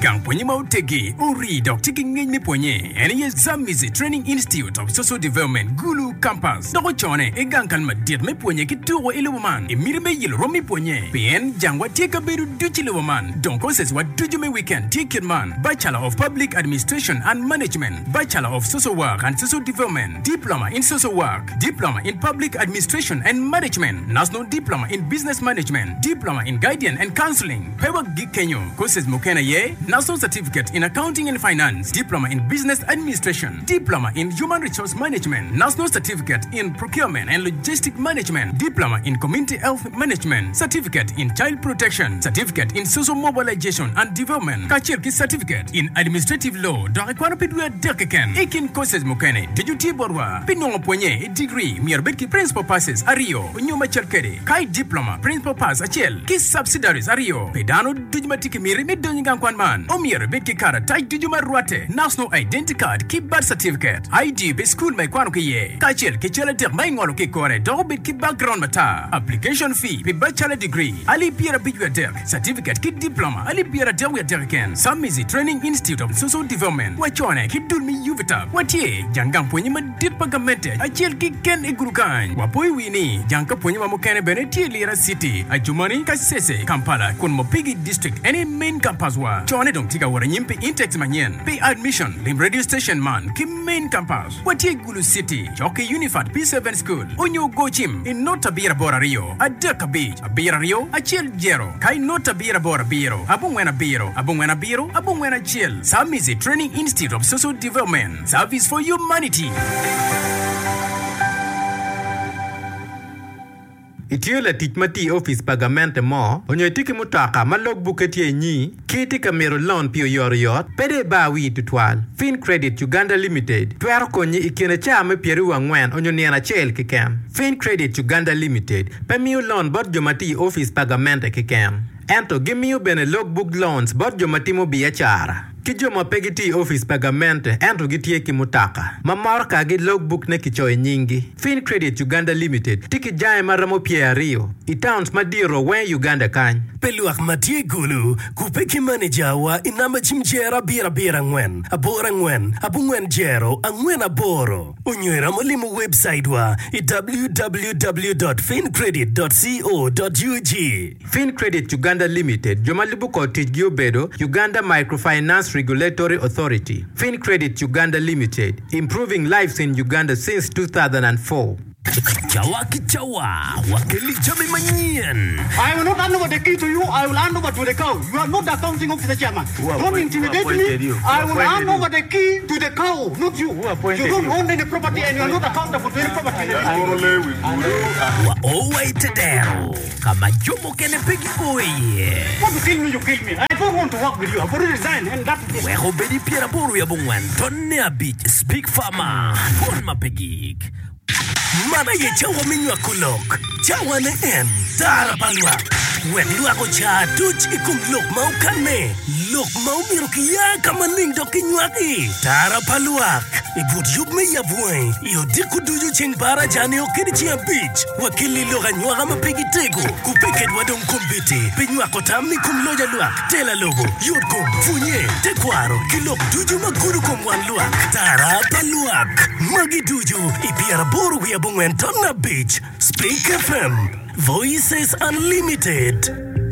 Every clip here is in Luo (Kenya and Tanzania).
Gang ponye mautegi uri dok tiki ngini ponye. Eni ye Zamizi Training Institute of Social Development Gulu Campus. Doko chone e gang kalma dir me ponye ki tuwo iluwaman. E mirime yil romi ponye. PN jangwa tika beru duchi iluwaman. Donko ses wa dujume weekend ticket man. Bachelor of Public Administration and Management. Bachelor of Social Work and Social Development. Diploma in Social Work. Diploma in Public Administration and Management. National Diploma in Business Management. Diploma in Guidance and Counseling. Pewa Gikenyo. Courses Mukena ye. National Certificate in Accounting and Finance. Diploma in Business Administration. Diploma in Human Resource Management. National Certificate in Procurement and Logistic Management. Diploma in Community Health Management. Certificate in Child Protection. Certificate in Social Mobilization and Development. Kachirki Certificate in Administrative Law. Dorekwana Pidua Dekeken. Ekin Courses Mukene. Dejuti Borwa. Pinongo Ponye. Degree. Miarbetki Principal Passes. Ario. Nyuma Chelkere. Kai Diploma. Principal Pass. Achel. Ki Subsidiaries. Ario. Pedano Dujumatiki Mirimi Donyigan Kwanman. Omier Betki Kara. Tai Dujuma Ruate. National Identity Card. Ki Birth Certificate. ID. Be School Mai Kwano Kiye. Kachel. Kichele Ter Mai Ngolo Ki Kore. Dogo Betki Background Mata. Application fee. Be Bachelor Degree. Ali Piera Bijwa Derk. Certificate. Ki Diploma. Ali Piera Derwe Derken. Zamizi Training Institute of Social Development. Wachone. Ki Dulmi Yuvita. Watie. Jangang Ponyima Dit Pagamente. Achel Ki Ken Igurukan. Wapoi Wini. Janka Ponyima Mukene Beneti Lira City. Ajumani Kasese. Kampala. Kun Mopigi District. Any main campus wa. Chone Dong Tiga Wara Nyimpi Intex Manyen. Pay admission. Lim Radio Station Man. Ki main campus. Watie Gulu City. Choke Unified P7 School. Onyo Gochim. In Nota Bira Bora Rio. Adeka Beach. Abira Rio. Achel Jero. Kai Nota Bira Bora Biro. Abungwena Biro. Abungwena Biro. Abungwena Chill. Zamizi Training Institute of Social Development. Service for Humanity. Itiola tikmati office pagamente mo onyo tiki mutaka ma logbook etie nyi kiti kamero loan pio yoriot pede ba wi tutwal Fin Credit Uganda Limited twero konyi ikene chame pieru wangwen onyo niana chel kikem Fin Credit Uganda Limited pemiu loan bot jomati office pagamente kikem ento gimiu bene logbook loans bot jomati mo biachara Kijoma pegiti office pagamente ento gitie kimutaka. Mamorka gi logbook ne kichoe nyingi. Fin Credit Uganda Limited. Tiki jae maramo pia rio. Itowns madiro wen Uganda kany. Peluak matie gulu. Kupeki manager wa inama chimjera bira ngwen. Abora ngwen. Abungwen jero. Angwen aboro. Unywera molimu website wa www.fincredit.co.ug. Fin Credit Uganda Limited. Jomalibuko tijgio bedo. Uganda Microfinance Regulatory Authority. Fin Credit Uganda Limited. Improving lives in Uganda since 2004. Chawa kichawa. Wakili chami manyen. I will not hand over the key to you. I will hand over to the cow. You are not the accounting officer, chairman. Don't intimidate me. I will hand over the key to the cow, not you. You don't own any property and you are not accountable for any property. Oh, wait there. Kama jomo kene pegi boy. Want to kill me, you kill me. I don't want to work with you. I've already resigned and that is... Weho bedi piera boru ya bungwan. Tonne a beach. Speak farmer. Pon ma pegik. Mana ye chawa minwa kulok. Chawa ne en. Tara palwa. Wek luako cha tuch ikum lok mau kane. Lok mau miro kiya kamaning do kinywaki. Tara paluak. Ibut yub me yabwen. Iyo diku duju ching para jane o kirichi ya beach. Wakili loga nywaga mapegi tego. Kupeket wadong kumbiti. Pinywako tamni kum loja luak. Tela logo. Yod kum. Funye. Tekwaro. Kilok duju maguru kum wan luak. Tara paluak. Magi duju. Ipiara boru yabungwen tonna beach. Speak FM. Voices Unlimited.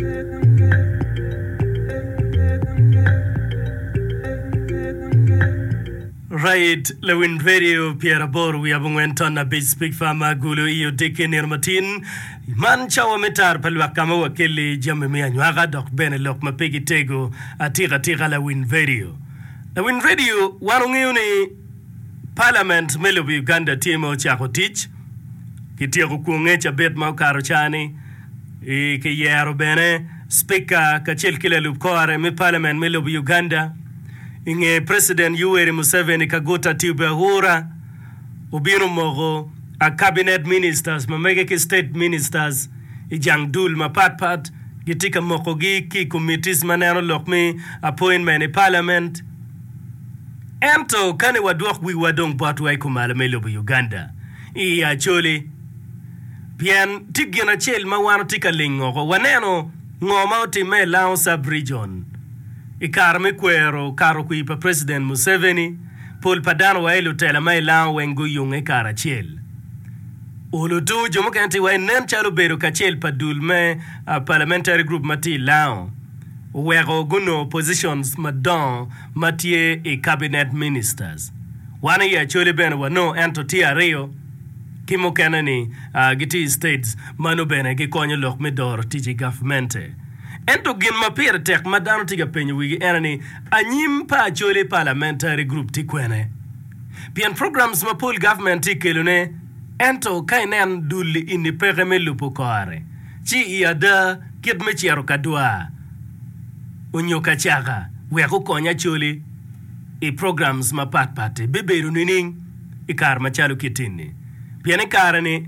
Right, Lewin Radio, Pierre Bor, we have went on a big speak farmer, Gulu, Iyo Deke Nirmatin, Man Chawa Metar, Paluakama, Wakili, Jammy Anywaga, Doc Benelok, Mapegi Tego, Atira Lewin Radio. Lewin Radio, Warunguni, Parliament, Melo Uganda, Timo Chakotich, Kitiaku Kungecha Bet Maukarochani, Kiyaro Bene, Speaker, Kachilkila Lukore, Me Parliament, Melo Uganda. Inge President Yoweri Museveni kagota tibe hura ubino mogo a cabinet ministers mamege state ministers ijang dul mapatpat gitika mokogi ki committees manero lokme appointment in parliament ento kane wadok wi wadong batwai kumala melo Uganda I achole pian tigena chel mawano tika lingo waneno ngoma uti me lao sub region ikarme kwero karo kuipa President Museveni Paul Padano wa elu tela mai lao wengu yunge kara chiel. Ulutu jomo kanti wa nen chalo beru kachel padul me parliamentary group mati lao. Wego guno positions madon matie e cabinet ministers. Wana ya chole bene wa no ento tia rio kimo kanani giti states mano bene ki konyo lok medor tiji governmente. Ento gin mapire tek madano tiga penyo wigi enani anyim pa chole parliamentary group ti kwene. Pian programs ma Paul government ti kelune ento kainen duli ini pere me lupo kore. Chi iada kit me chiaro kadua. Unyo kachaga weko konya chole i programs ma pat beberu nining ikar machalo kitini. Pian ikarani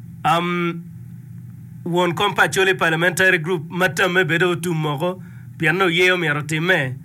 won kompa chole parliamentary group matame bedo tumogo piano yeo merotime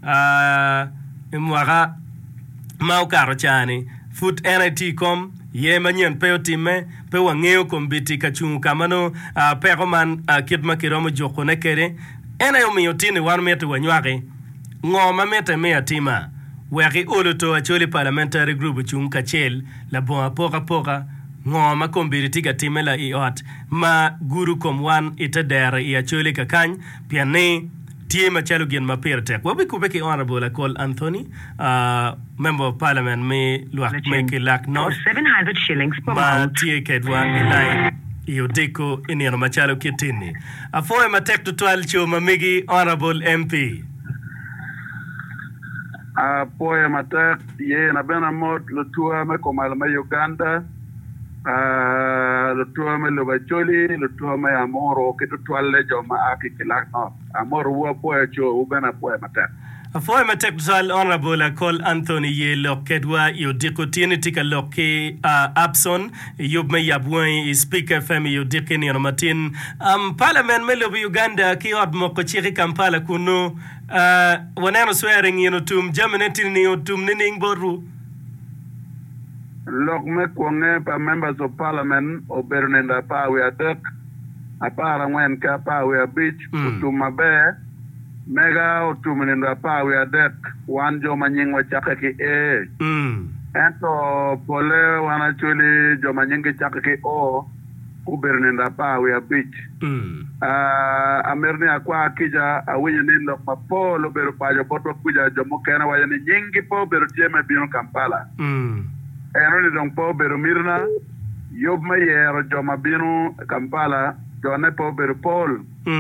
imwaga mau karo chani food NIT com ye manyen peotime pe wangeo kombiti kachungu kamano pero man kidma kiromo joko nekere ena yo miyotini wan metu wanywake ngoma mete me atima weki oloto chole parliamentary group chung kachel la bon poka ngoma kombiri tiga timela iot ma guru komwan itadera ia chole kakany piane tie machalo gen mapirtek wabi kubeki honorable call Anthony member of parliament me luak meke lak not 700 shillings per month tie kedwa ilai iyo deko iniro machalo kitini afoe matek tutwal cho mamigi honorable MP apoya matek ye na bena mot lutua me komal me Uganda lutua me lubacholi lutua me amoro kitu twale joma aki kilak no amoro wa poya cho ubena poya matek afoe matek tutwal honorable call Anthony ye lokedwa yo deko tieni tika loke Abson yob me yabwen speaker FM yo deke ni matin parliament me lobi Uganda ki od moko chiri Kampala kuno wanano swearing you know tum jamaneti ni tum nining boru lok me kwonge pa members of parliament o bernenda pa we adek apara ngwen ka pa we beach tum mabe mega o tum nenda pa we adek wanjo manyingo chakaki ento pole wana chuli jo manyingi chakaki o ku bernenda pa we beach amerni akwa kija awenye nindo mapolo beru pajo poto kuja jomo kena wayani nyingi po beru tieme bino Kampala eno ni dong po beru mirna yob mayero joma bino Kampala jone po beru pol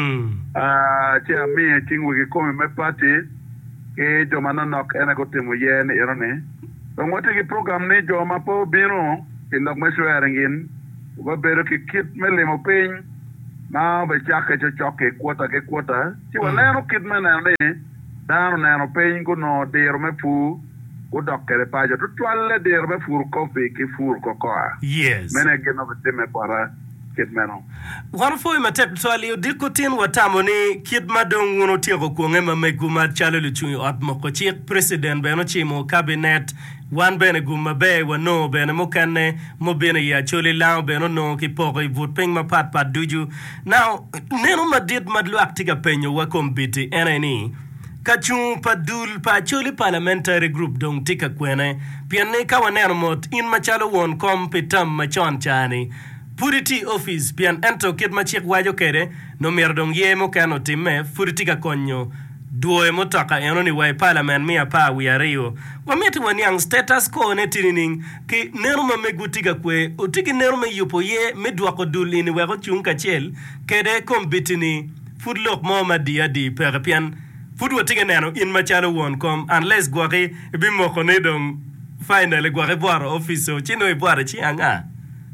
che ami tingu ki komi me party ke joma nanok ena ko timu yen irone dong wote ki program ni joma po bino indok me swearingin uba beru ki kit me limo piny now be chake choke kwota ke kwota ti waneno kidmana ne dano neno piny ko no der me fu ko dokkere pajo to twalle der me fur ko fe ki fur ko yes mene geno be teme para kidmano wan fo ma tek twali o dikotin watamo ni kidma don wono tiego ko ngema me guma chalo lu chu at mo ko chi president be no chi mo cabinet wan bene guma be wano bene mo kanne mo bene ya chole lao bene no ki poko I vote ping ma pat duju now neno madid madlu aktiga penyo wa kombiti NNE kachung padul pa chole parliamentary group dong tika kwene piane ka waneno mot in machalo won kom pitam machon chani Purity office pian ento kid machik wajo kere no mierdong ye mo kano time furity ka konyo duo motoka eno ni wai parliament mi apa wi ario wameti waniang status ko ne tinining ki nero ma megutiga kwe utiki nero me yupo ye medwa ko dulini wego chunka chel kede kombitini foodlock mo madia di per pian food watiga neno in machalo won kom unless gwari bimo ko ne dong finally gwari bwaro office o chino I bwaro chi anga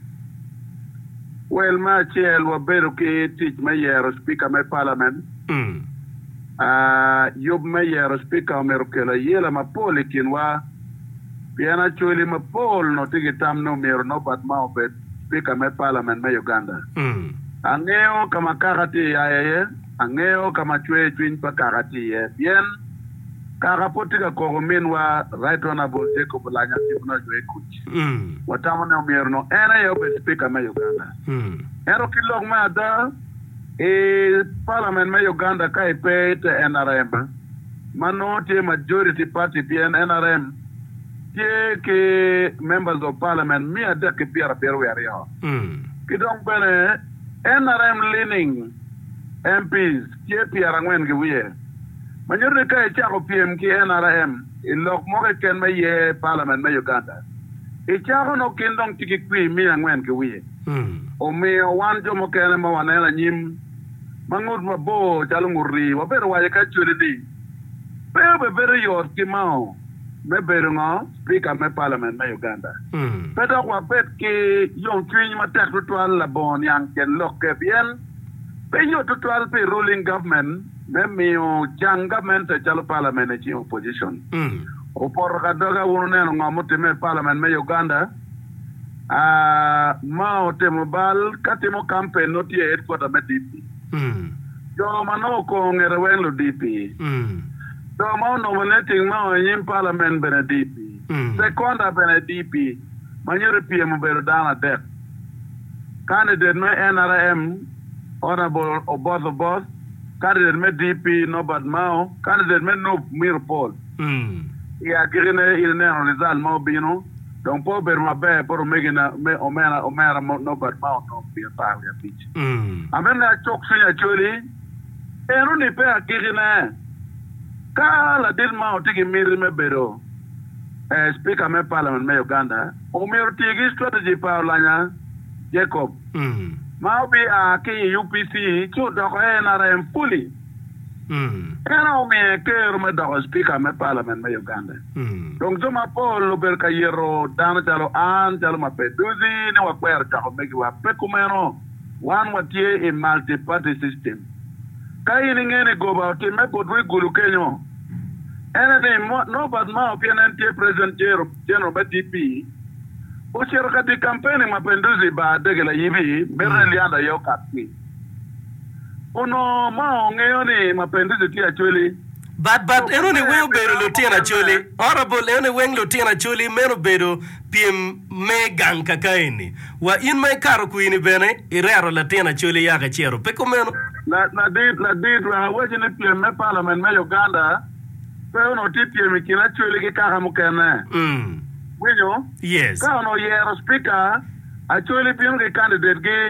well ma chel wa beru ki teach me yero speaker me parliament yob me yero speaker me rokela yela ma polikin wa piana chuli ma pol no tigi tam no mero no bat ma obet speaker me parliament me Uganda angeo kama karati ya angeo kama chwe twin pa karati ye bien karapotika ko menwa right honorable Jacob Lanya tibuna jwe kuchi watamo na mero no ena yo be speaker me Uganda ero kilok ma da parliament me Uganda kai pe te NRM mano tie majority party pien NRM tie ke members of parliament mi ada ke piara we area kidong bene NRM leaning MPs tie piara ngwen ke wiye manyor ka e chako PM ki NRM ilok mo ke ken me ye parliament me Uganda e chako no kindong tiki kwi mi ngwen ke wiye o me wan jo mo ken mo wanela nyim mangut mabo chalo nguri wa bero wa ka chuli di be bero yo ki mao me bero ngo speaker me parliament me Uganda pedo kwa pet ki yon twin ma tek total la bon yang ken lokke bien pe yo total pe ruling government me mio jang government chalo parliament e opposition o por ka doga wono neno ngamote me parliament me Uganda mao temobal katimo campaign no tie headquarter me DP jo mano ko ngere welo DP do mao nominating mao in parliament bene DP seconda bene DP manyere PM bero dana dek candidate me NRM honorable Oboth Boss candidate me DP Nobad Mao candidate me no Mirpol ya girene ilne result mao bino donc po ber mabe por megina me omera Nobad Mao no bi pa ya pitch amena chok sunya chori ero ni pe akirine kala dil Mao tigi miri me bero speaker me parliament me Uganda o mero tigi strategy pa lanya Jacob Mao bi ki UPC chu do ko NRM fully era o me kero me do speaker me parliament me Uganda donc jo ma polo ber ka yero dana chalo ma peduzi ne wa kwer ta ko megi wa pe kumeno wan watie a multi party system kai ni ngene go ba te me go dwe gulu kenyo anything no but ma PNNT president general DP o chero ka di campaign ma penduzi ba de la yibi mereli anda yo kapni ono ma ngeyo ni ma penduzi ti actually but eno ni weyo bero lo tiana chole honorable eno weng lo tiana chole meno bero PM me ganka kaini wa in mai karo kuini bene irero la tiana chole ya ka chero pe komeno na did wa wajine PM me parliament me Uganda pe ono ti PM kina chole ke kara mukene winyo yes ka ono yero speaker actually PM ke candidate ge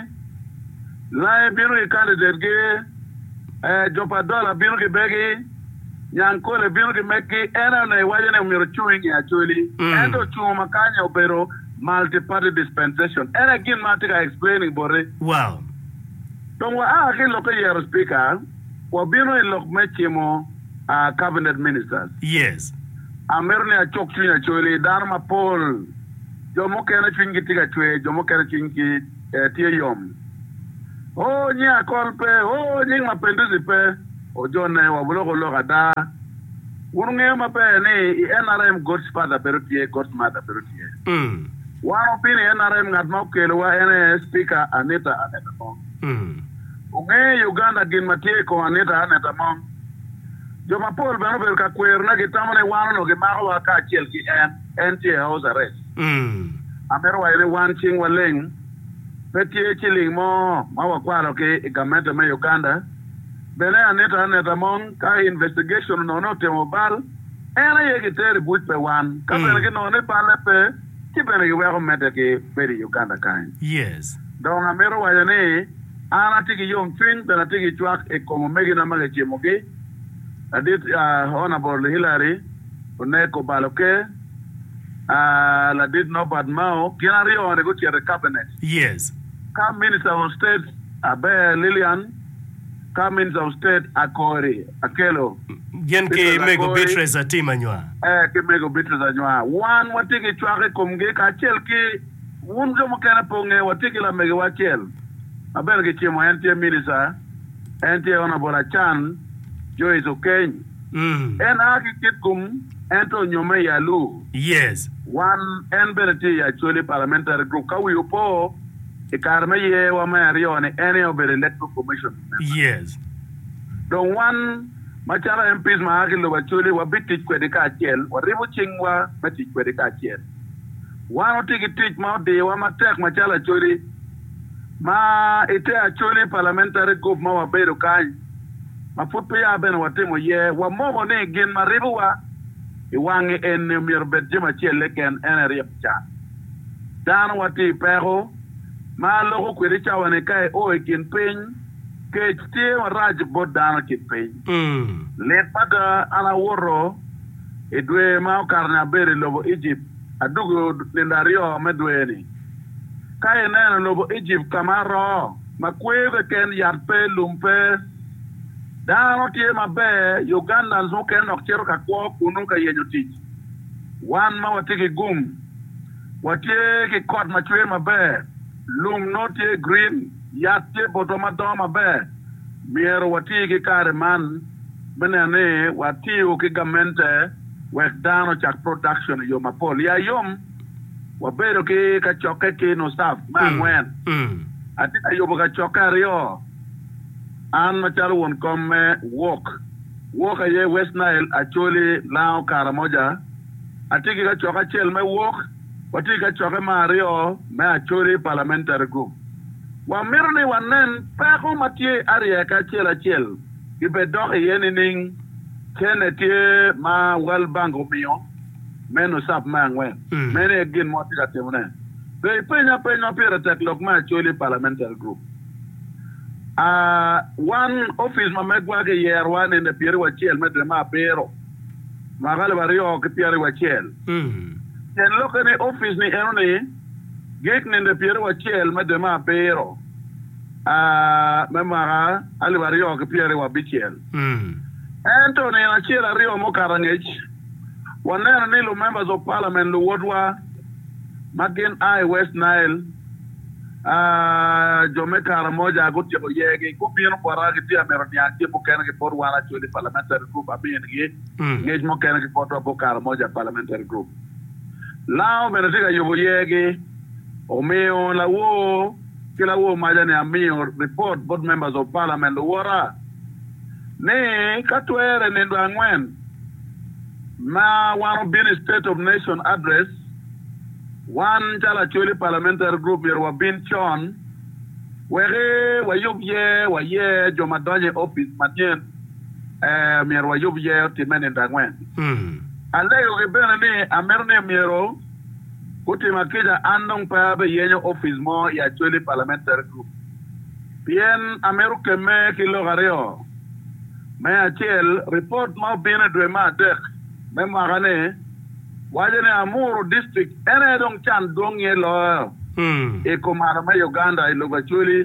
la PM ke candidate ge Jopa Dola PM ke begi Yankole bino ke meki era na wajene umiro chewing actually endo chuma kanya opero multi-party dispensation era gin matika explaining bore wow donc wa ke loke yero speaker wa bino ilok mechimo cabinet ministers yes amerni a chok chini actually darma Paul jomo kena chingi tiga chwe jomo kena chingi tie yom oh nya kolpe oh nying mapenduzi pe ojone wa buloko loka da ununge mape ni NRM God's father perutie God's mother perutie wa opini NRM ngatma kelo wa ene speaker Anita Mong unge Uganda gin matie ko Anita Mong joma Paul bano ber ka kwer na gitamane wano no gimago wa ka chiel ki NTA house arrest amero wa ile wan ching waleng petie chiling mo mawa kwaro ke government me Uganda bene Anita Mong ka investigation no temobal era ye gitere but pe wan ka bene ke no ne pale pe ti bene ye wa mete ke peri Uganda kan yes donc amero wa ne ana tigi yong twin bene tigi twak e como megi na mage chimoge adit honorable Hillary oneko baloke la did no bad mao kinari on go to the cabinet yes ka minister of state abe Lillian Minister of State Akelo Genke mego Beatrice atimanywa ke mego Beatrice anywa wan watiki chwake komge ka chel ki unjo mokana ponge watiki la mege wachel abel ke chimo NTA minister NTA honorable Chan Joyce Okeny en aki kitkum ento nyome yalu yes one NBT actually parliamentary group ka wi upo ikarme ye wa mario ne any of the electoral commission yes don one machara MPs ma akilo actually wa bitit kwede ka chiel wa ribu chingwa bitit kwede ka chiel one tiki teach ma de wa matek machala chori ma ite actually parliamentary group ma wa bedo kan Maput ya ben watimo ye wa mogo ne gin maribu wa iwangi en mir bedjima chele ken eneri cha. Dan wati pero ma logo kwiri chawane kai o ekin pin ke tie raj bodan ki pin. Le pada ana woro edwe ma karna bere lobo Egypt adugo lendario medweni. Kai nena lobo Egypt kamaro makwebe ken yarpe lumpe dano tie mabe Uganda zo ken okchero ka kwa kunu ka yenyo tich wan ma watiki gum watie ki kot machwe mabe lum no tie green yatie botoma do mabe miero watie ki kare man benane watie ki gamente wek dano chak production yo mapol ya yom wabero ki ka choke ki no staff ma ngwen atika yo ka choka rio an machalo won come walk aye West Nile actually lao Karamoja atiki ka choka chel me walk watiki ka choka Mario me actually parliamentary group wa mirni wanen pa ko matie area ka chel ibe do yeni ning kenetie ma wel bango mio meno sap mangwen mene gin motika temune be penya pera tek lok ma actually parliamentary group. One office ma megwa ke yer one in the Pierre Wachel medre ma pero magale bario ke Pierre Wachel ken lokane office ni enoni gek ni the Pierre Wachel medre ma pero memara ali bario ke Pierre Wabichel Anthony na chela rio mo karangech wanena ni lo members of parliament lo wodwa Magin I West Nile Jome Karamoja aguti ko yegi ko bieno para giti ameroni ati mo kana ke por wala choli parliamentary group abien ge ngej mo kana ke por Karamoja parliamentary group lao benefika yobo yegi o meo la wo kila wo majani amio report board members of parliament wora ne katwere ne ndo angwen ma wano bin state of nation address one jala choli parliamentary group yerwa bin chon were waye jomadonye office matien mierwa yubye timene ndangwen alego ke bene ni amerne miero kutima kija andong pa be yenyo office mo ya choli parliamentary group bien ameruke me kilo gareo me achel report mo bene dwe ma dek me magane wajene Amuru district ene dong chan dong ye lo e komara me Uganda ilo gachuli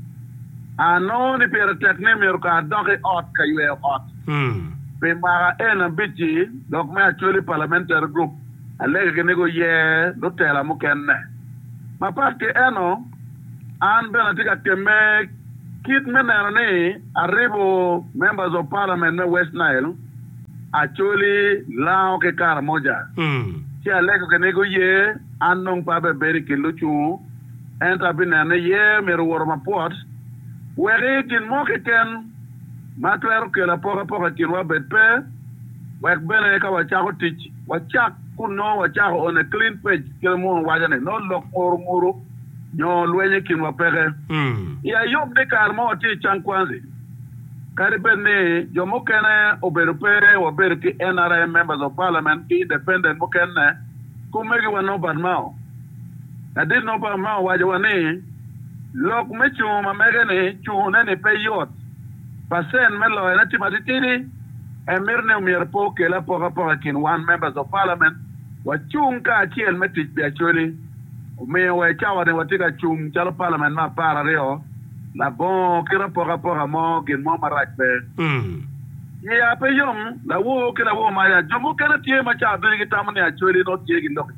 ano ni pere tekne mer ka doke ot ka yue ot pe mara ena bichi dok me actually parliamentary group alege ke nego ye do tela mo kenne ma paske eno an bena tika keme kit menerne arrivo members of parliament me West Nile actually lao ke Karamoja ti alego ke nego ye anong pa be beri ke luchu enta binane ye meru worma pot were kin mo ke ken matwer ke la poka kin wa betpe wek bene ka wa chako tich wa chak kuno wa chako on a clean page ke mo wajane no lok muru nyo lwenye kin wa pege ya yob de Karmo ti chankwanzi Karibene, Jomokene, Oberpe, Oberki, NRM members of parliament, independent Mokene, Kumegi wa no bad mao. I did no bad mao, Wajawani, Lok Mechu, Mamegane, Chunene payot. Pasen Melo, and Atimatiti, and Mirne Mirpo, Kela Poraporakin, one members of parliament, what Chunka Chiel Metic actually, May we chawa de Watika Chung, Chalo Parliament, ma parareo. La bon kira pora mo gin mo marakbe ya pe yom la wo kila wo ma ya jomo kana tie ma cha be ki tamani actually no tie gi lok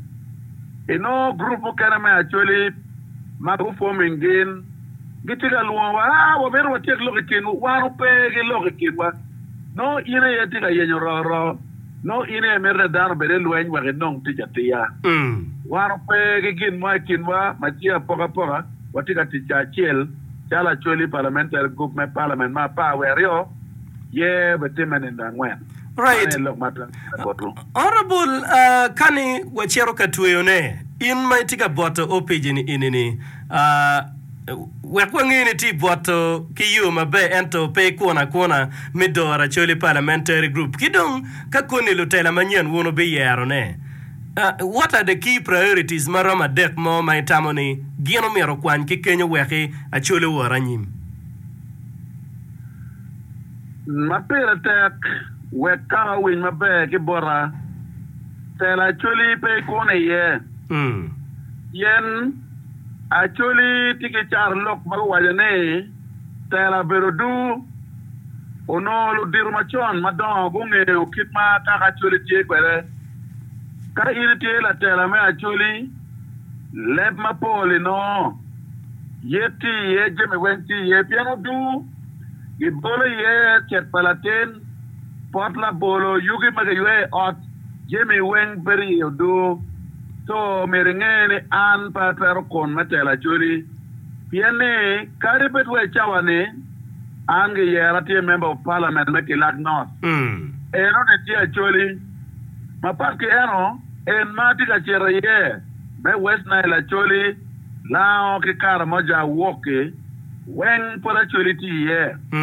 no group kana ma actually ma go forming gain gitira lo wa wo ber wo tie lok kin wa ro pe gi lok kin wa no ine ye tiga ye nyoro no ine mer dar be le lwen wa non ti jatia wa ro pe gi kin wa ma tia pora watika ti cha chiel chala choli parliamentary group me parliament ma pa werio ye betemen ndangwen right honorable kani wachero katweyone in my tika bota opage ni inini wekwangini ti boto kiyo mabe ento pe kona midora choli parliamentary group kidong kakoni lutela manyen wono be yero ne. What are the key priorities marama dek mo mai tamoni gino mero kwan ki Kenya weki a choli waranyim? Mapira tek weka win mabe ki bora tela choli pe kona ye. Yen actually tiki char lok magwajane tela berodu ono lu dirmachon madon gunge ukitma ka actually tie kwere ka irite la tela me actually leb ma poli no yeti ye jeme wenti ye piano du ibolo ye chet palaten potla bolo yugi magaywe ot jeme wen beri do so merengene an patero kon matela chuli piane karibet we chawane ange yerati member of parliament mekilak north eno ne tia chuli mapaki eno en mati ka chera ye me west nile chuli lao ke kara moja woke wen pora chuli ti ye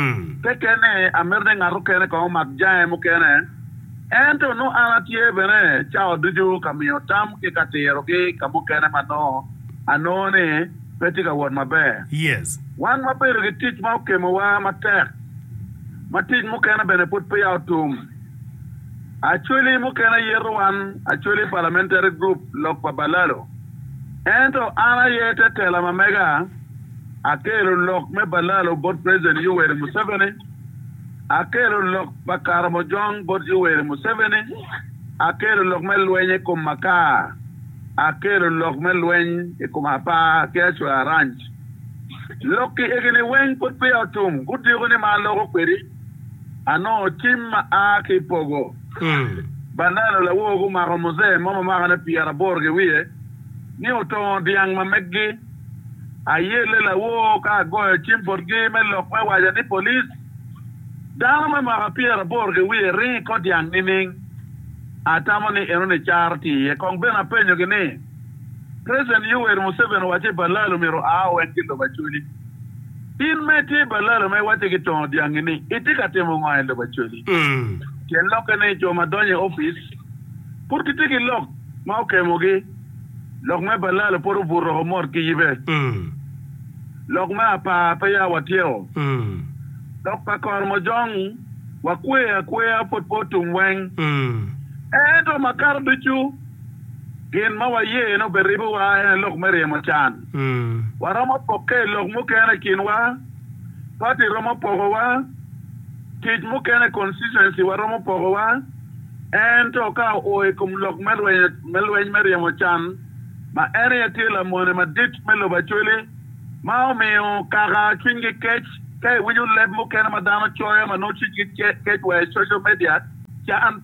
tekene amerde ngaru kene ko makjae mo kene ento no anatie bene chao duju kamio tam ke katero ke kamukene mano anone petika won mabe. Yes. One mabe ke teach ma ke mo wa matek. Matit mukene bene put pay out to. Actually mukene year one actually parliamentary group lok Balalo. Ento ana yete tela mamega akelo lok me Balalo board president Yoweri Museveni. Akelo lok bakara mojong bot Yoweri Museveni. Akelo lok melwenye kumaka. Akelo lok melwenye kumapa keshwa ranch. Loki egene wen put pay autum. Good yogone ma loko kweri. Ano chima aki pogo. Banalo la wogu maro mose mama magana piara borge wiye. Ni oto diang mamegi. Ayele la wo ka goyo chimporge me lok me wajani police. Dano me piara borge wiye ri ko diang nining. Atamoni enone charti e kong bena penyo gini. President Yoweri Museveni wache balalo miro awe kilo bachuli. In meti balalo me wache kitongo diang ini. Itika temo ngayon do bachuli. Kien loke ne jo madonye office. Pur kitiki lok mau kemogi. Lok me balalo puru burro homor ki yibe. Lok me apa ya watieo. Lok pa kor mojong wakwe potpotum weng. Eto makar duchu. Gin mawaye no beribu wa lok mere machan. Waramo poke lok mukene kinwa. Pati romo pogowa. Tij mukene constituency waramo pogowa. Ento ka oe kum lok melwen mere machan. Ma area tila mone ma dit melo bachuli. Mao meo kaka twingi kech. Kay wiju leb mukene madano choya ma no chiki kech wa social media. Chan.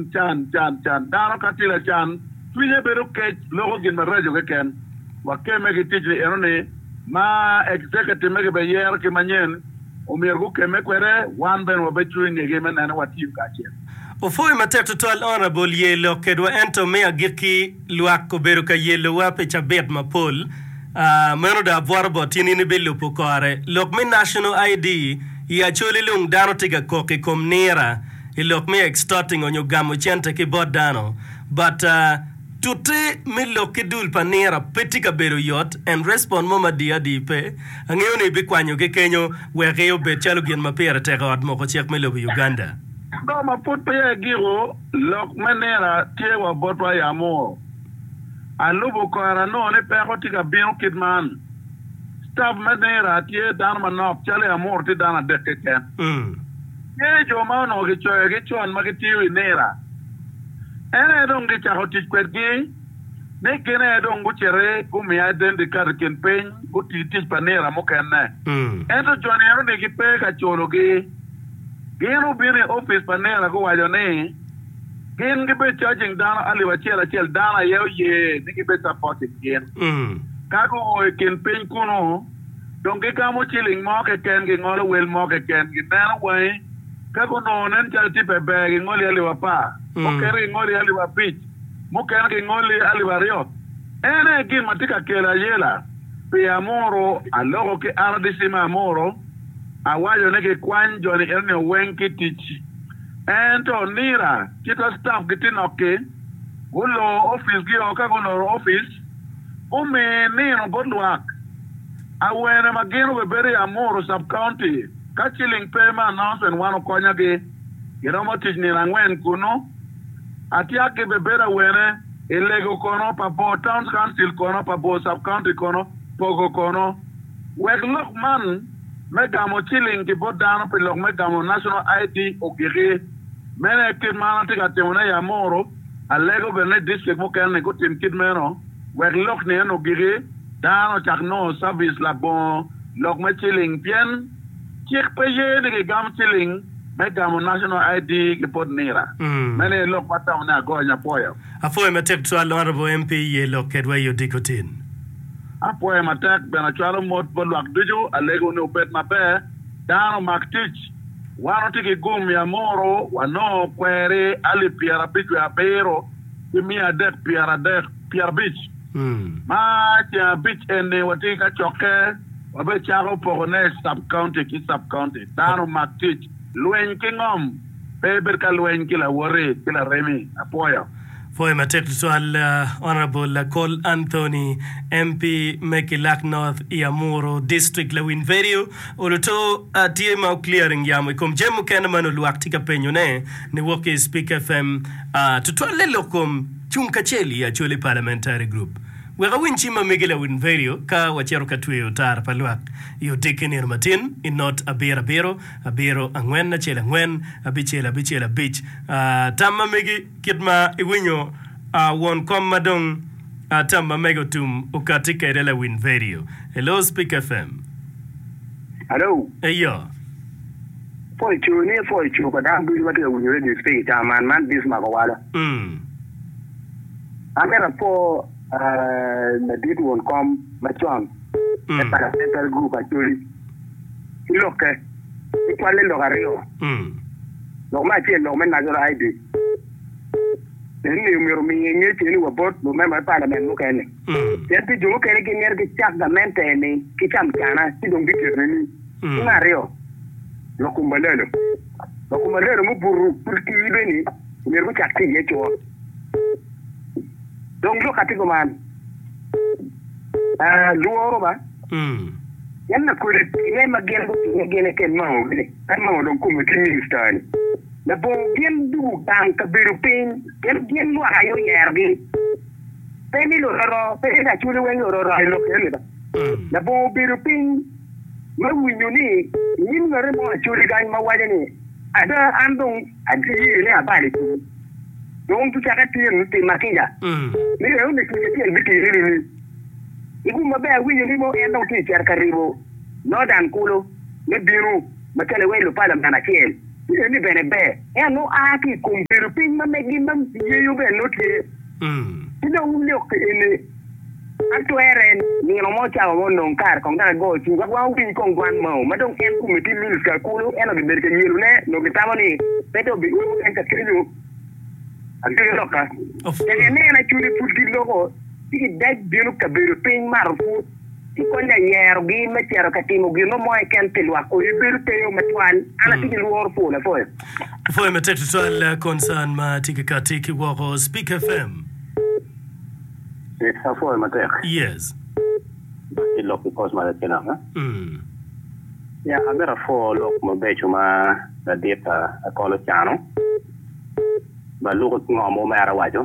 Dano katila chan. Twinye beru kech logo gin marajo keken. Wake megi tijli enone. Ma executive megi beyer ki manyen. Umirgu keme kwere. Wan ben wabechu ingege men ane watim kachia. Ufoi matetu tual honorable ye lo kedwa ento mea giki luako beru ka ye lo wape cha bet mapol. Meno da abuarbo tinini bilu pukore. Lok mi national ID ya choli lung dano tiga koki komnera. Ilok mi extorting onyo gamu chente ki bod dano. But tute mi loki dul panera petika beru yot and respond moma dia dipe. Angeo ni bikwanyo ke kenyo wekeo betchalo gien mapera teka wat moko chek mi lobi Uganda. No ma put pe giro lok manera tewa botwa ya mo. Alubu kora no ne pe hotika bino kidman. Stab manera tie dan manop chale amor ti dana dekeke. Ye jo ma no ge choan ma ge tiwi nera. Ene don ge cha hotik kwetgi. Ne kene don guchere kumi aden de karken pen guti tis panera mo kenne. Ento jonero ne ge pe ka chologi. Gino bini office panela ko wajone. Gin gibe charging dana aliwa chel dana ye ni gibe supporting gin. Kako o ken pen kuno. Donge kamo chilling mo ke ken gi ngolo wel mo ke ken gi dana way. Kako no nen chal tipe bag ngoli aliwa pa. O keri ngoli aliwa pitch. Mo ken gi ngoli aliwa rio. Ene gin matika kela yela. pe amoro alogo ke RDC ma amoro awayo ne ke kwan joni erne wenki tichi ento nira kita staff kitinoke gulo office gi oka gulo office nino bodluak awene magino bebere amoro sub county kachiling pema announcement wano konya gi Yeramo tijni rangwen kuno atiake bebera wene elego kono papo town council kono papo sub county kono pogo kono wek lok man megamo chilling ki bodano pe lok megamo national ID ogiri mene kid mana tika temuna ya moro alego berne district mo kerne ko tim kid meno wek lok ne no giri dano chakno service la bon lok me chilling pien chik peye de gam chilling megamo national ID ki pod nira mene lok pata una gonya poyo afoy metek to honorable MP ye lokedwa yo dikotin apoe matek bena chalo mot bolwak dujo alego ne upet mape dano maktich wano tiki gum ya moro wano kwere ali piara bichu ya pero kimia dek piara bich ma tia bich ene watika choke wabe charo pogone sub county dano maktich luen kingom peber ka luen kila wore kila remi apoya Foi matek to honorable Col Anthony MP Mekilak North Iamuro District Lewin Video oloto TMA clearing yamu kom jemu kenamano luaktika penyone ne woke Speak FM tutwale lokom chunkacheli ya chole parliamentary group wega winchima Miguel Lewin Video ka wachero katwe utar paluak yo dikenir matin in not abero angwen na chela ngwen abichela bich tamma megi kitma iwinyo won kom madong tamma megotum ukatika idela win video. Hello Speak FM. Hello. Hey yo. For you but I'm good what you ready speak man this magawala. I'm gonna for the did won't come machon. The parliamentary group actually. Look, it's one little area. No matter no man national ID. Then you mean you about no member parliament look any. Then the joke can get the chat the maintain kitchen cana, you don't get it. Mario. Locumalero Muburu, Pulki, never chatting yet. Don't look at the man. Luoba. Yanna could name again again now. I know don't come with Kingston. The Bogian do tank a bit of pain, get what I yardy. Penny Loro, Penny actually when you're I look at the Bogi pain. When we need, you very much actually got my wedding. I don't agree about it. Don't check at him, Makina. They only really. Ibu mabe wili limo enda utichar karibu Northern Kulo ne biru makale welo pala mna kiel ni bene be no aki kumbiru pin mamegi mam yeyu be notie ino ulio ene atweren ni no mocha wo non kar kon da go chu wa wi kon gwan mo madong en kumiti mil ka kulo eno de berke yilu ne no bitamo ni peto bi en ka krilu akiri loka ne na chuli puti logo Tiki deg biru kabiru ping marufu. Tiko na yer gi metiaro katimo gi no moy ken tilwa ko biru teyo metwan ana tiki luor fu na foy. Foy metetu twal concern ma tiki katiki wako Speak FM. It's a foy metek. Yes. It look because ma tena ha. Yeah, I'm better for look mo becho ma da data a colo chano. Ba look ngomo mara wajo.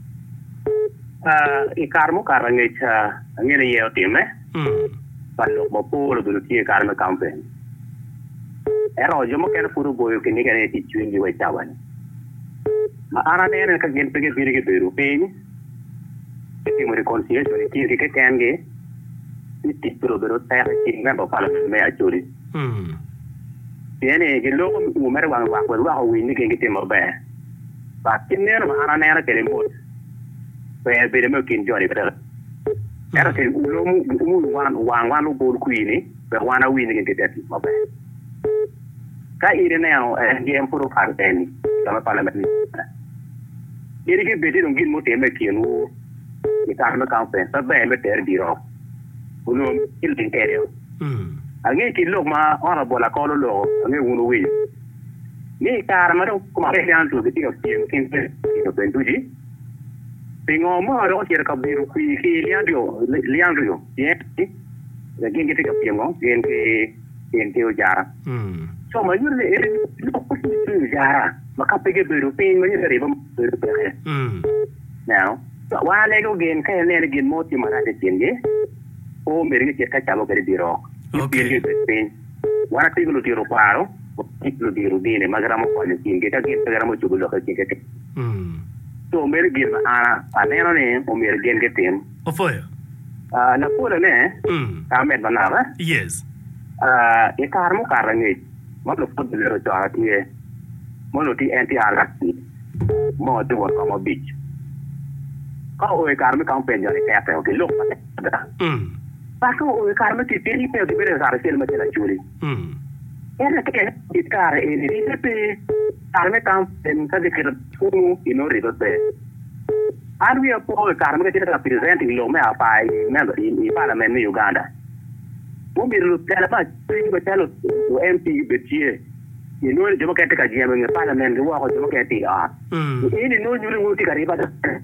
Ikarmo karangecha ngene yeo time palo bopolo dulu tie karme campaign ero jomo ken furu boyo kini gane ti chwingi we chawan ma ara ne ka gen pege birige beru peni ti mo reconciliation ti ke kange ti pero ta ti ngam ba pala me achuri tiene ge logo mu mere wan wa wini ke ngite mo ba ba kinne ma ara ne ke rembo Where be the milking Johnny better. Erke wan bol queenie, but one a winning get that my bad. Ka now and game for a penny, some parliament. Here you get better on give more make you with our campaign, but by a better deal. uno il interior ange ki lok ma ora bola ko lo ange uno wi ni kar ma do kuma re an tu ti ko tin ko pentuji pingo mo ro ti ka biru ki liandro ye la genge te ka pingo genge o jara so ma yurde lo ko ti jara ma ka pege biru pin ma yure ba biru pege now wa le go gen ka ne gen mo ti ma ra te genge o mere ke ka chalo per biro okay wa ti lo tiro paro lo tiro bene magara mo kwa ni genge ka gen magara mo chulo ka genge so mere gen a neno ne o mere gen ke tem o foi na pura ne ka met banava yes e karmo karane mo lo fo de lo cha ti e mo lo ti NTR ti mo to wa ko mo beach ka o e karmo ka pe ja ke ta o ke lo pa ko o e karmo ti ti pe di bere sare sel ma te la churi era che di car e di pe karmo ka en ka de ke ko ino ri do te arwi po e karmo ke ti represent lo me a pai na i parliament ni Uganda mo mi lo tela ba ti ba telo o MP betie ni no je mo ke ka jia me parliament wa ko je mo ke ti ni no nyuri wo ti ka ri ba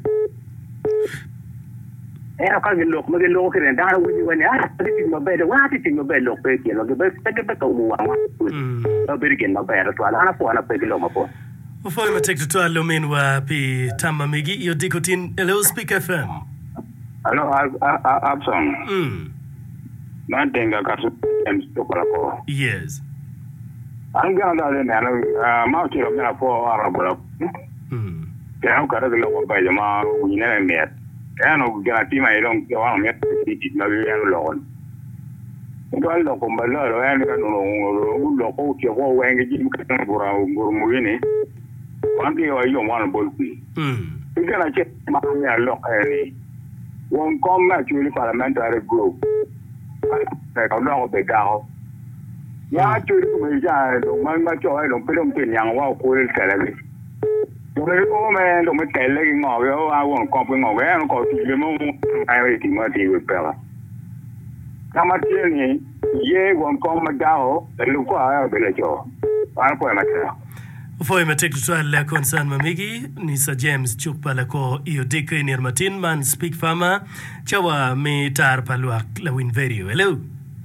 era ka lo mo ke lo ke da wi ni ti mo be wa ti mo be lo pe ki lo ke be ko wa o be ke no be to ala po ana pe lo mo po o foi ma tek to lo men wa pi tamma megi io dico tin hello speak FM hello abson na denga ka su em to ko yes an ga da ne na ma ti ro na po arabo ke an ka da lo ko ba jama ni ne me ya no ga ti mai long ke wa me ti na bi an lo ko lo ko ba lo ya ni ka no lo ko ti ko wa ngi ji ka tan bura mu ni wan ke yo wa no bol ku ke na che ma me lo ni won kom na chu parliamentary group ka lo ko be ga ya chu ku me ja lo ma cho ai lo pe lo pe yang wa ko le ka le yo le ko me lo me te le ngo yo a won ko pe ngo ga ko ti le mo ai ti ma ti we pe la kama ti ni ye won ko ma ga o le ko a be le jo an ko ma ta foi ma tek to la concern mamigi ni sa James chukpala ko io dike nirmatin man speak fama chawa me tar palwak la win video hello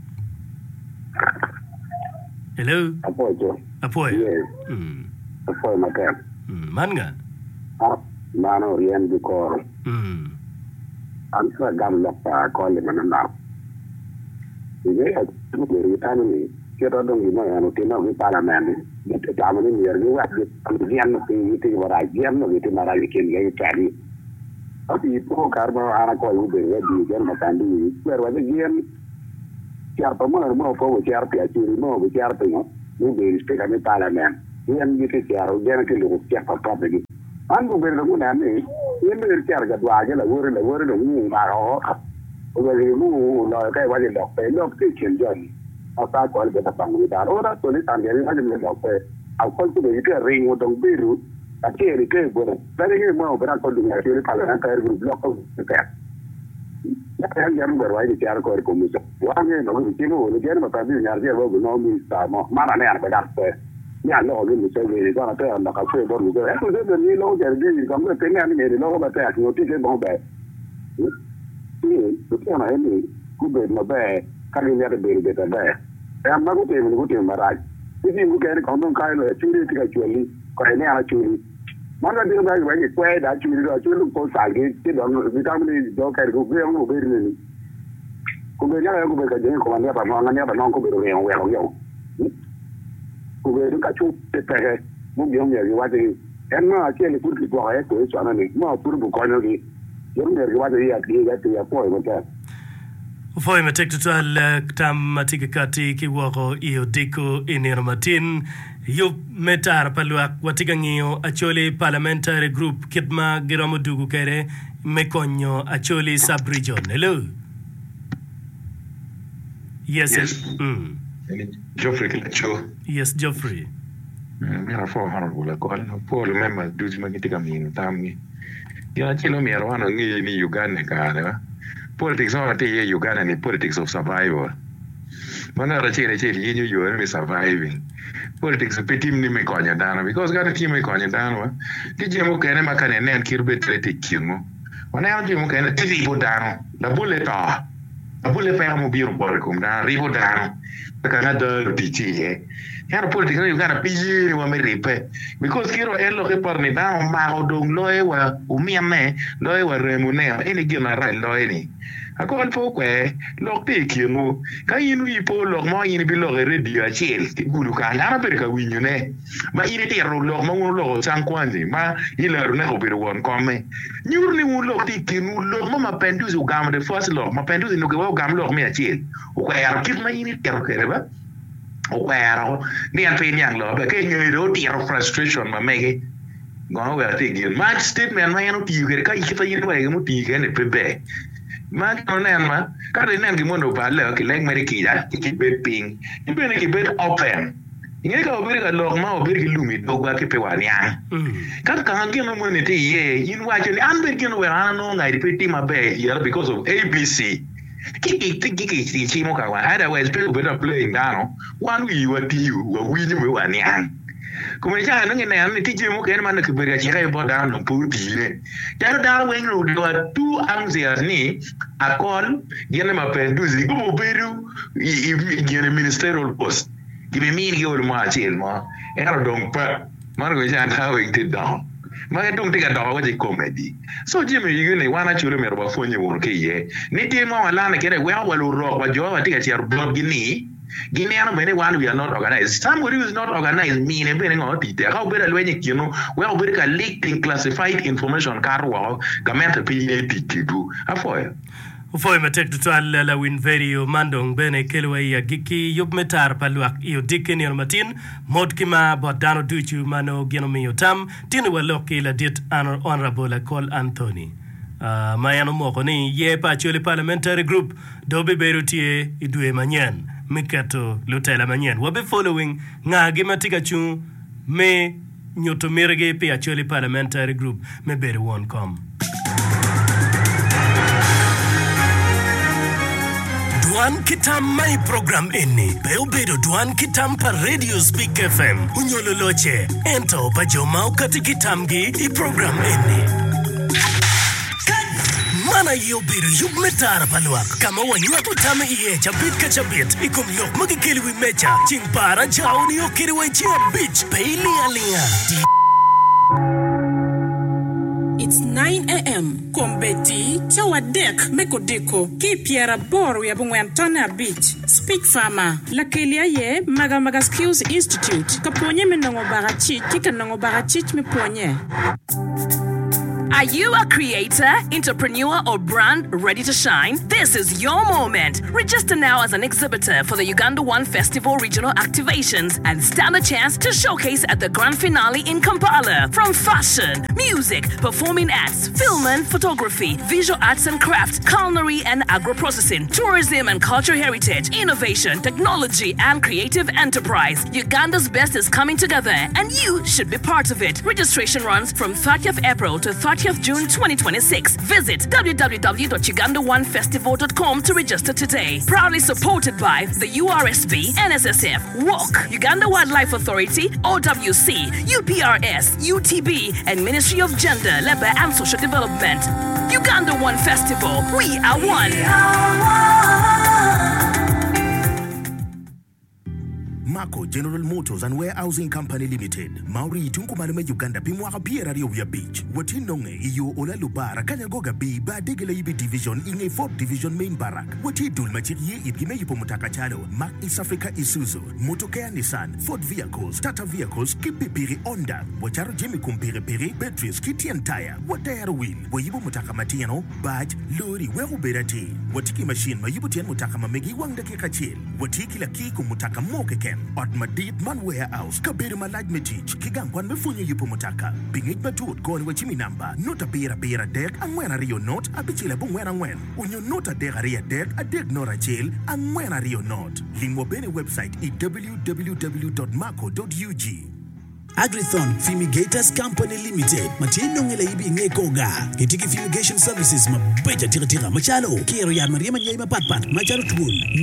apoy yes apoy ma ta manga mano rien di cor an sa gam la pa ko le manana ide tu ke ritani ni ke do dong ni ma no te no mi parliament ni te ta mani ni ergi wa an rien no ti ti wara gem no ti mara ni ken ye tari abi po karbo ana ko u be di gen ma tandi per wa gem chiar pa mo po chiar pi a chiri mo chiar pe no u be spiega mi parliament yen ni te chiaro gen ke lu chiar pa pa be an bu be no na ni yen be chiar ga dwa ge la wore no mu ma ro o be mu no kai wa de lo pe lo ti chen jon a ta ko le ta pang ni da ora to ni tan ge ni ha de lo pe a ko tu be ke ring o dong biru a che ri ke bo da ge mo bra ko du ya ke pa la ka ru lo ko ke ya ya mu wa de chiar ko ko mu wa ge no ni no le ge ma ta bi ya ge bo no mi sta mo ma na ne ar ba da pe ya lo ge mi se ge ko na te na ka se bo lu ge e ko de ni lo ge ge ko me te ni ni lo ba te a ko ti ge bo be ni to ke na ni ku be ma be ka ni ya de be be ta be ya ma ku te ma ra ti ku ge ko non ka lo ti ri ti ka chu li ko ne ala chu li ma na de ba ge ko da chu li do chu lu ko sa ge ti do no vi ta mi do ka ko ge mo be ni ku be ya ku be ka je ko ma ya ba ma ya ba no ku be ro yo yo ku be ka chu te te mo bi o mi wa de en ma che le ku ti ko e ko so na ni mo pur bu ko no gi yo mi wa de ya ti ga ti ya po mo ta foi ma tek to tam matika kati ki woko io diko inirmatin yo metar palwak watika ngio achole parliamentary group kitma giromo dugu kere mekonyo achole sub region hello yes. Geoffrey Kilacho. Yes, Geoffrey. Mira fo honorable ko po le mema duzi magitika min tamni. Ya chilo mi arwana ngi ni Uganda ka politics of Uganda ni politics of survival. Mana rachele you are surviving. Politics of team ni me konya dano because got a team me konya dano. Tijemo kene makane nen kirbe trete kingo. Wana jemo kene tiribo dano. La bullet a bullet pa mo biro bor kum da ribo dano. Kana do PTA. Yana politics you got a PG wa me ripe because kiro elo ke parni dano ma odong loe wa umiame loe wa remune eni gina ra loe ni. Akon pokwe lok te kienu ka inu ipo lok mo inu bi lok radio achel gulu ka na ber ka winyu ne ma inu te ro lok mo lok san kwanzi ma ilero ne obiro won komme nyur ni un lok te kienu lok mo ma pendus u gam de first lok ma pendus no ke wo gam lok mi achel u ka yar kit ma inu te ro kere ba u ka yar ni an pe nyang lo ba ke nyu ro te ro frustration ma mege go wa te gin ma statement ma inu ti kere ka ikita inu ba mo ti ke ne pe ma konen ma kare nen ki mondo pa le ki leng meri ki da ki bet ping ki ben ki bet open inge ka obere ka lok ma obere ki lumi dogwa ki pe wanian ka ka ngeno mo ne te ye in wa je an be geno we an no ngai pe ti ma be here because of ABC ki mo ka wa otherwise pe better playing down one we were you we win we wanian kuma ja no ngene an ti je mo ken man ke bere ka bo down no pu ti ne ja da wen ro do two anxious ni akol gene ma penduzi go beru gene ministerial post gibe min ge ol ma chel ma era donc pa man go ja na we ti down ma ke tung ti ga do wa ji comedy so je me yune wana churu me ro ba fonye won ke ye ni ti mo wala na kere we wa lo ro ba jo wa ti ga chi blog gini Guinean bene one we are not organized. Somebody who is not organized mean bene ngo tite. How better when you know we are better leaked in classified information karwa government PA tikidu. Afoya. Ufoi matek tutal la win video mandong bene kelwa ya giki yub metar paluak iyo dikin yor matin mod kima bodano duchu mano geno mi yotam tinu waloki la dit honorable Col Anthony. Mayano moko ni ye pa chole parliamentary group dobe berutie idue manyen. Mikato lutela manyen wabe following nga gimatika chu me nyoto mirege pe actually parliamentary group me better one come Duan kitam my program inni Peo bedo duan kitam pa Radio Speak FM Unyolo loche Ento pa jomao kati kitamgi I program inni Mana yo biru yub metara paluak Kama wanywa kutame iye chabit ka chabit Ikum lok magikili wi mecha Ching para jao ni okiri wa chia bitch Paili alia It's 9 a.m. Kombeti, Chawa Dek, Meko Deko, Ki Piera Boru ya Bungwantona Beach, Speak Farmer, La Kelia Ye, Maga Skills Institute, Kaponye Menongo Barachit, Kika Nongo Barachit me ponye. Are you a creator, entrepreneur, or brand ready to shine? This is your moment. Register now as an exhibitor for the Uganda One Festival regional activations and stand a chance to showcase at the grand finale in Kampala. From fashion, music, performing arts, film and photography, visual arts and crafts, culinary and agro-processing, tourism and cultural heritage, innovation, technology, and creative enterprise. Uganda's best is coming together and you should be part of it. Registration runs from 30th April to 30th June 2026. Visit www.ugandaonefestival.com to register today. Proudly supported by the URSB, NSSF, WOC, Uganda Wildlife Authority, OWC, UPRS, UTB, and Ministry of Gender, Labor and Social Development. Uganda One Festival. We are one. Mako General Motors and Warehousing Company Limited. Mauri tunkumaleme Uganda pimwaka piera rio ya beach. Watinonge iyo ola lubara kanyagoga bi ba degele ibi division inge 4th division main barak. Wati dulmachiri ye ipime yipo mutaka chalo. Mac East Africa Isuzu, Motokea Nissan, Ford Vehicles, Tata Vehicles, Kipipiri Honda. Wacharo Jimmy Kumpiri batteries, Kitian Tire, Watayara Wheel. Wayibo mutaka matiano, badge, lori, wehu berati. Watiki machine mayibo tian mutaka mamegi wangda kikachil. Watiki la kiku mutaka moke ken. At Madrid Man Warehouse, Kabiri Malaj Metich, Kigangwan Mefunye Yupomutaka, Bingit Batut, Gone Wachimi number, Nota Bera Deck, and when are you not, Abichila Bungwen when. When you nota Degaria Deck, a Deck Nora Jail, and when are you not. Lingwo Bene website is www.mako.ug. Agrithon Fumigators Company Limited matino ngela ibi ngekoga kitiki fumigation services mabeja tira machalo kero ya Maria Manyai mapatpat machalo tubul